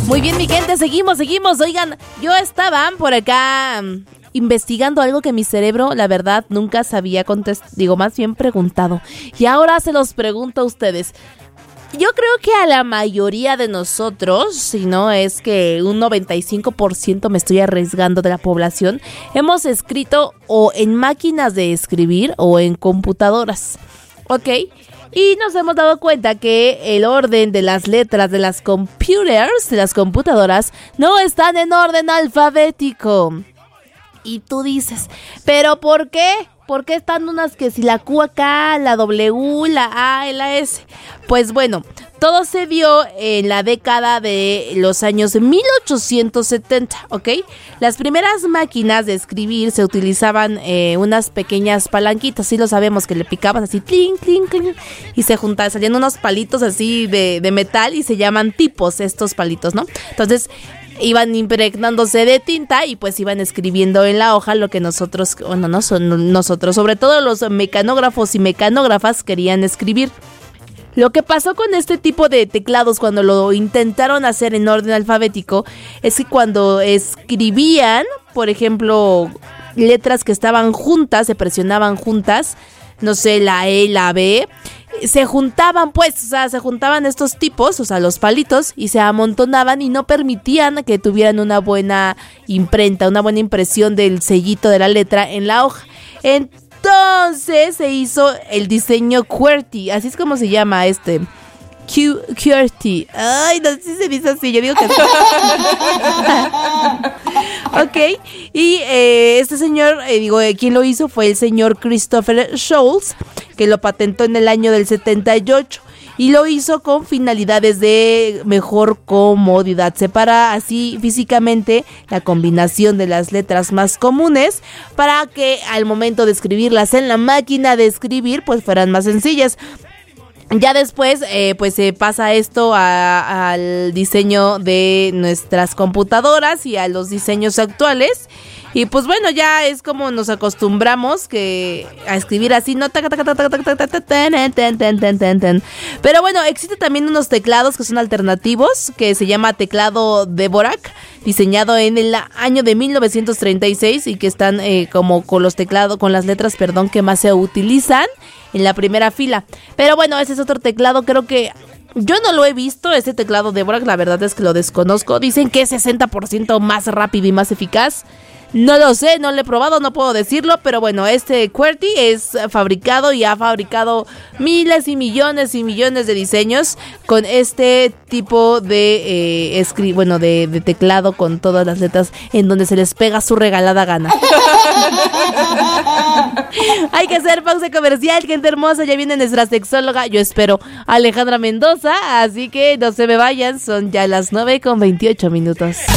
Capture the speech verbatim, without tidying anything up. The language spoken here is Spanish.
Muy bien, mi gente, seguimos, seguimos. Oigan, yo estaba por acá um, investigando algo que mi cerebro, la verdad, nunca sabía contestar, digo, más bien preguntado. Y ahora se los pregunto a ustedes. Yo creo que a la mayoría de nosotros, si no es que un noventa y cinco por ciento me estoy arriesgando de la población, hemos escrito o en máquinas de escribir o en computadoras, ¿ok? Y nos hemos dado cuenta que el orden de las letras de las computers, de las computadoras, no están en orden alfabético. Y tú dices, ¿pero por qué? ¿Por qué están unas que si la Q acá, la W, la A, la S? Pues bueno, todo se dio en la década de los años mil ochocientos setenta, ¿ok? Las primeras máquinas de escribir se utilizaban eh, unas pequeñas palanquitas, sí lo sabemos, que le picabas así, clink, clink, clink, y se juntaban, salían unos palitos así de, de metal y se llaman tipos estos palitos, ¿no? Entonces iban impregnándose de tinta y pues iban escribiendo en la hoja lo que nosotros, bueno, no son nosotros, sobre todo los mecanógrafos y mecanógrafas querían escribir. Lo que pasó con este tipo de teclados cuando lo intentaron hacer en orden alfabético es que cuando escribían, por ejemplo, letras que estaban juntas, se presionaban juntas, no sé, la E, la B, se juntaban pues, o sea, se juntaban estos tipos, o sea, los palitos, y se amontonaban y no permitían que tuvieran una buena imprenta, una buena impresión del sellito de la letra en la hoja. Entonces se hizo el diseño QWERTY, así es como se llama este... Q, QWERTY. Ay, no sé si se dice así, yo digo que sí. Ok, y eh, este señor, eh, digo, eh, quien lo hizo fue el señor Christopher Scholz, que lo patentó en el año del setenta y ocho. Y lo hizo con finalidades de mejor comodidad. Separa así físicamente la combinación de las letras más comunes para que al momento de escribirlas en la máquina de escribir pues fueran más sencillas. Ya después, eh, pues se pasa esto a, al diseño de nuestras computadoras y a los diseños actuales. Y pues bueno, ya es como nos acostumbramos que a escribir así, ¿no? Pero bueno, existen también unos teclados que son alternativos, que se llama teclado Dvorak, diseñado en el año de mil novecientos treinta y seis y que están eh, como con los teclados, con las letras, perdón, que más se utilizan en la primera fila. Pero bueno, ese es otro teclado, creo que yo no lo he visto, ese teclado Dvorak, la verdad es que lo desconozco. Dicen que es sesenta por ciento más rápido y más eficaz. No lo sé, no lo he probado, no puedo decirlo, pero bueno, este QWERTY es fabricado y ha fabricado miles y millones y millones de diseños con este tipo de, eh, escri- bueno, de, de teclado con todas las letras en donde se les pega su regalada gana. Hay que hacer pausa comercial, gente hermosa, ya viene nuestra sexóloga, yo espero, Alejandra Mendoza, así que no se me vayan, son ya las nueve con veintiocho minutos.